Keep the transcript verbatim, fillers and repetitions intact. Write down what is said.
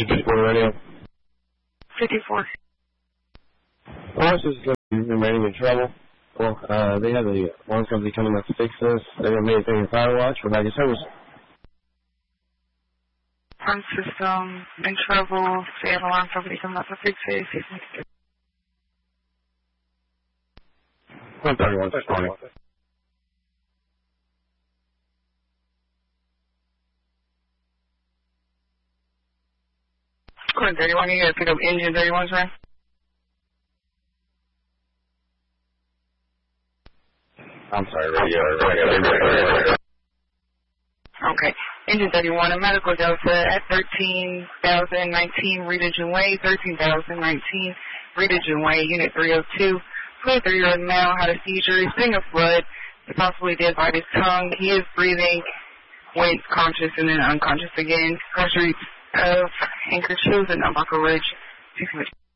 Engine fifty-four radio. fifty-four. Well, this is remaining in trouble. Well, uh, they have the alarm company coming up to fix this. They're going to make a fire watch for back in service. Alarm system in trouble. They have alarm company coming up to fix it. one thirty-one, twenty. Code thirty-one, you gotta pick up engine thirty-one, sir? I'm sorry, radio, radio. Okay. Engine thirty-one, a medical Delta at thirteen thousand nineteen, Rita Junway, thirteen thousand nineteen, Rita Junway, Unit three oh two. twenty-three-year-old male had a seizure, spitting of blood, possibly dead by his tongue. He is breathing, went conscious and then unconscious again. Cross streets of Anchorage Hills and Nabucco Ridge.